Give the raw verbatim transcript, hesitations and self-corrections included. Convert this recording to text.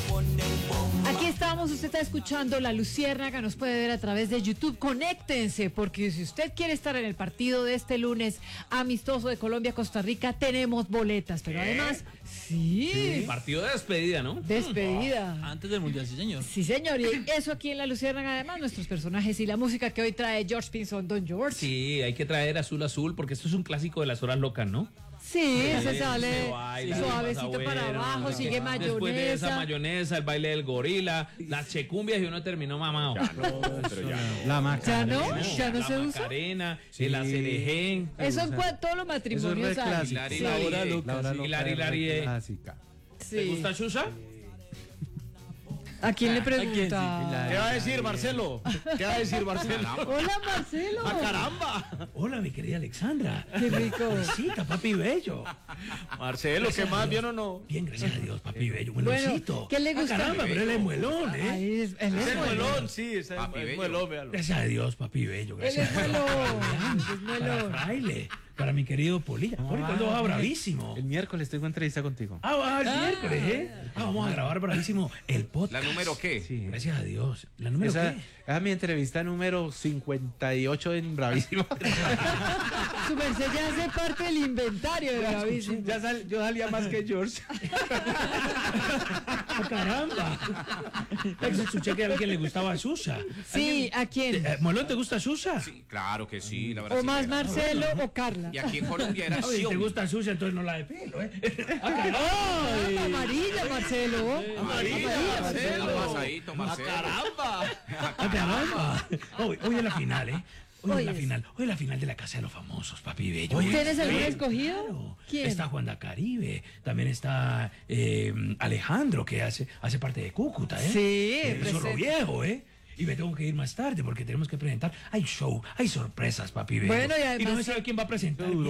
Aquí estamos, usted está escuchando La Luciérnaga, nos puede ver a través de YouTube. Conéctense, porque si usted quiere estar en el partido de este lunes amistoso de Colombia-Costa Rica, tenemos boletas, pero además, sí. sí. Partido de despedida, ¿no? Despedida. Oh, antes del Mundial, sí, señor. Sí, señor, y eso aquí en La Luciérnaga, además, nuestros personajes y la música que hoy trae George Pinson, Don George. Sí, hay que traer Azul Azul, porque esto es un clásico de las horas locas, ¿no? Sí, se sale se baila, suavecito bueno, para abajo, no, sigue no, mayonesa. Después de esa mayonesa, el baile del gorila, las checumbias y uno terminó mamado. Ya no, pero ya no. La Macarena. ¿Ya no? ¿Ya no la se usa? Macarena, Sí. el acerején. Eso en cua- todos los Eso es matrimonios re hay. clásico. Hilari, Sí. la hora La loca, hora sí. loca Hilari, es re Hilari, eh. clásica. Sí. ¿Te gusta Xuxa? ¿A quién le ¿A quién? pregunta? ¿Qué va a decir Marcelo? ¿Qué va a decir Marcelo? Hola, Marcelo. ¡Ah, caramba! Hola, mi querida Alexandra. Qué rico. Visita, papi bello. Marcelo, ¿qué más? ¿Bien o no? Bien, gracias a Dios, papi bello. Bueno, Buenosito. ¿qué le gusta? Ah, caramba, pero él es muelón, ¿eh? Ahí es, él es Es el muelón. muelón, sí, es el Papi es bello. muelón, véalo. Gracias a Dios, papi bello. Él es Gracias a Dios. muelón. Es Para muelón. Fraile, para mi querido Polilla. Poli, ¿cuándo va bravísimo? El miércoles tengo entrevista contigo. Ah, va el miércoles, ¿eh? Ah, vamos a grabar bravísimo el podcast. ¿La número qué? Sí. Gracias a Dios. ¿La número Esa, qué? esa es mi entrevista número cincuenta y ocho en Bravísimo. Su merced ya hace parte del inventario de Bravísimo. Ya sal- yo salía más que George. ¡Ah, caramba! Eso escuché que a alguien le gustaba Xuxa. Sí, ¿a quién? Eh, ¿Molón te gusta Xuxa? Sí, claro que sí, la verdad. O sí más que era. Marcelo o Carla. Y aquí en Colombia era Oye, ¿te Xiaomi. gusta Xuxa? Entonces no la de pelo, ¿eh? ¡Ah, caramba! ¡Ay! Amarilla, Marcelo. Amarilla, Marcelo. Pasadito, Marcelo. ¡Caramba! ¡Ah, caramba! Hoy, hoy es la final, ¿eh? Hoy Hoy es la es. final. Hoy es la final de la Casa de los Famosos, papi bello. ¿Tienes algún Sí, escogido? claro. ¿Quién? Está Juan Caribe, también está eh, Alejandro, que hace, hace parte de Cúcuta, ¿eh? Sí, El zorro presente. viejo, ¿eh? Y me tengo que ir más tarde porque tenemos que presentar. Hay show, hay sorpresas, papi bello. Bueno, y además- no se sabe quién va a presentar.